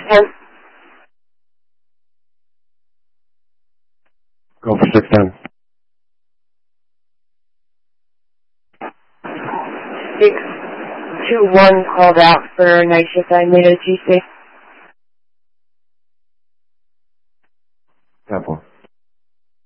10. Go for 610. 621 called out for night shift. I made a G6.